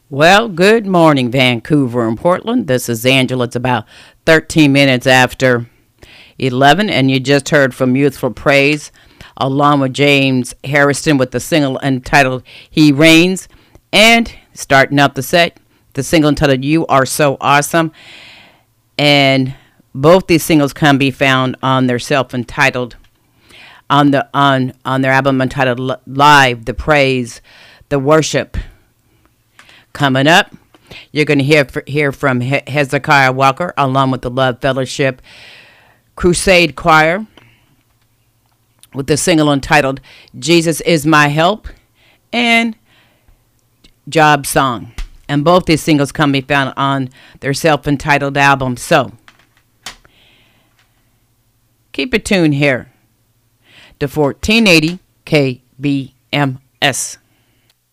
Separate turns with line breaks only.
Well, good morning, Vancouver and Portland. This is Angela. It's about 13 minutes after 11, and you just heard from Youthful Praise along with James Harrison with the single entitled He Reigns. And starting up the set, the single entitled You Are So Awesome. And both these singles can be found on their self-entitled on their album entitled Live, the Praise, the Worship. Coming up, you're going to hear from Hezekiah Walker along with the Love Fellowship Crusade Choir with the single entitled Jesus Is My Help and Job Song. And both these singles can be found on their self-entitled album. So, keep it tuned here to 1480 KBMS.